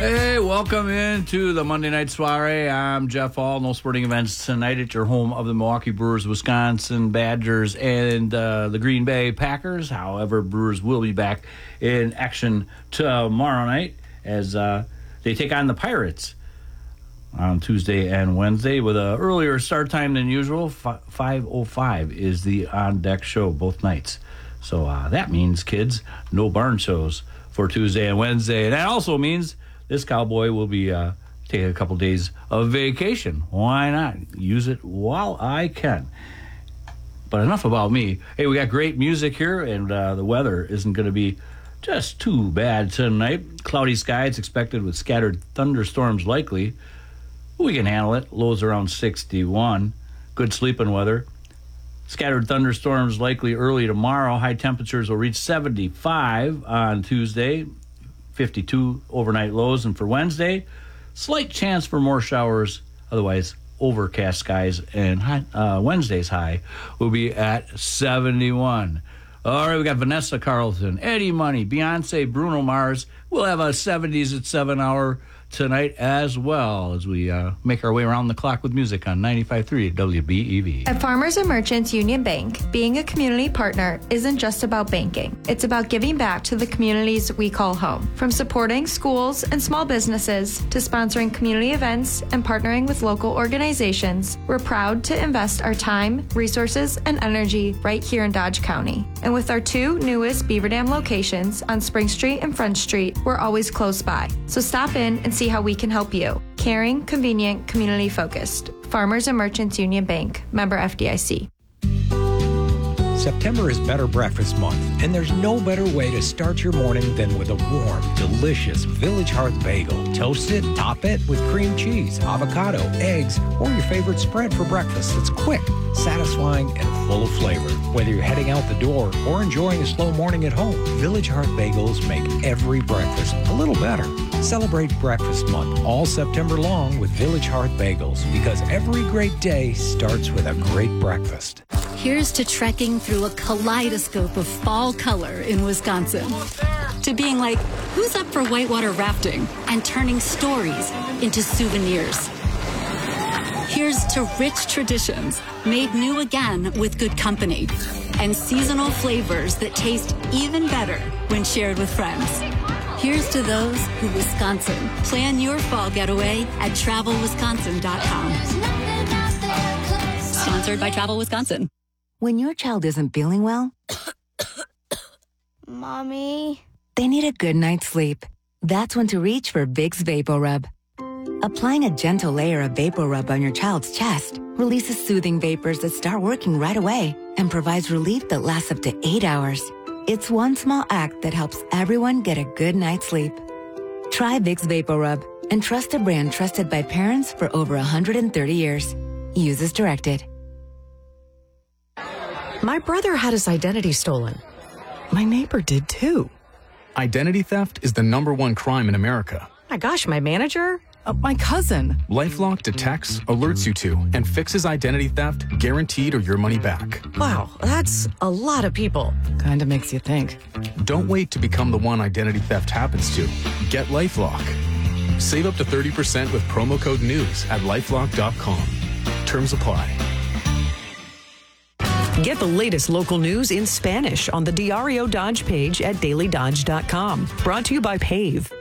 Hey, welcome into the Monday Night Soiree. I'm Jeff Hall. No sporting events tonight at your home of the Milwaukee Brewers, Wisconsin Badgers, and the Green Bay Packers. However, Brewers will be back in action tomorrow night as they take on the Pirates on Tuesday and Wednesday with an earlier start time than usual. 5:05 is the on-deck show both nights. So that means, kids, no barn shows for Tuesday and Wednesday. And that also means this cowboy will be taking a couple days of vacation. Why not? Use it while I can. But enough about me. Hey, we got great music here, and the weather isn't going to be just too bad tonight. Cloudy skies expected with scattered thunderstorms likely. We can handle it. Lows around 61. Good sleeping weather. Scattered thunderstorms likely early tomorrow. High temperatures will reach 75 on Tuesday. 52 overnight lows. And for Wednesday, slight chance for more showers. Otherwise, overcast skies. And Wednesday's high will be at 71. All right, we got Vanessa Carlton, Eddie Money, Beyonce, Bruno Mars. We'll have a 70s at 7 hour tonight as well as we make our way around the clock with music on 95.3 WBEV. At Farmers and Merchants Union Bank, being a community partner isn't just about banking. It's about giving back to the communities we call home. From supporting schools and small businesses to sponsoring community events and partnering with local organizations, we're proud to invest our time, resources, and energy right here in Dodge County. And with our two newest Beaver Dam locations on Spring Street and Front Street, we're always close by. So stop in and see how we can help you. Caring, convenient, community-focused. Farmers and Merchants Union Bank. Member FDIC. September is Better Breakfast Month, and there's no better way to start your morning than with a warm, delicious Village Hearth bagel. Toast it, top it with cream cheese, avocado, eggs, or your favorite spread for breakfast. It's quick, satisfying, and full of flavor. Whether you're heading out the door or enjoying a slow morning at home, Village Hearth bagels make every breakfast a little better. Celebrate Breakfast Month all September long with Village Hearth bagels, because every great day starts with a great breakfast. Here's to trekking through a kaleidoscope of fall color in Wisconsin. To being like, who's up for whitewater rafting and turning stories into souvenirs? Here's to rich traditions made new again with good company and seasonal flavors that taste even better when shared with friends. Here's to those who Wisconsin. Plan your fall getaway at travelwisconsin.com. Sponsored by Travel Wisconsin. When your child isn't feeling well, Mommy, they need a good night's sleep. That's when to reach for Vicks VapoRub. Applying a gentle layer of VapoRub on your child's chest releases soothing vapors that start working right away and provides relief that lasts up to 8 hours. It's one small act that helps everyone get a good night's sleep. Try Vicks VapoRub and trust a brand trusted by parents for over 130 years. Use as directed. My brother had his identity stolen. My neighbor did too. Identity theft is the #1 crime in America. My gosh, my manager? My cousin. LifeLock detects, alerts you to, and fixes identity theft guaranteed or your money back. Wow, that's a lot of people. Kinda makes you think. Don't wait to become the one identity theft happens to. Get LifeLock. Save up to 30% with promo code NEWS at LifeLock.com. Terms apply. Get the latest local news in Spanish on the Diario Dodge page at DailyDodge.com. Brought to you by PAVE.